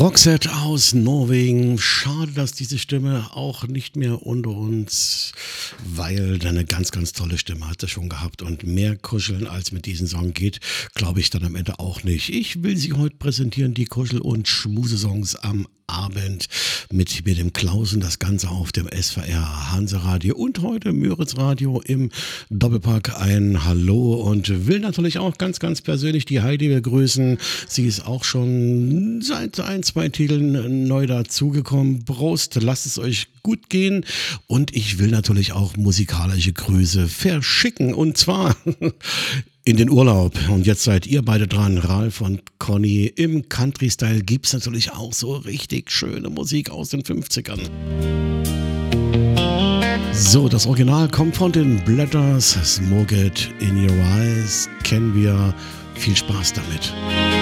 Roxette aus Norwegen. Schade, dass diese Stimme auch nicht mehr unter uns, weil eine ganz, ganz tolle Stimme hat er schon gehabt und mehr kuscheln als mit diesem Song geht, glaube ich dann am Ende auch nicht. Ich will sie heute präsentieren, die Kuschel- und Schmusesongs am Abend mit dem Klausen, das Ganze auf dem SWR Hanseradio und heute Müritz Radio im Doppelpack ein Hallo und will natürlich auch ganz, ganz persönlich die Heidi begrüßen. Sie ist auch schon seit ein, zwei Titeln neu dazugekommen. Prost, lasst es euch gut gehen und ich will natürlich auch musikalische Grüße verschicken und zwar in den Urlaub. Und jetzt seid ihr beide dran, Ralf und Conny. Im Country-Style gibt es natürlich auch so richtig schöne Musik aus den 50ern. So, das Original kommt von den Blatters. Smoke It in Your Eyes kennen wir. Viel Spaß damit.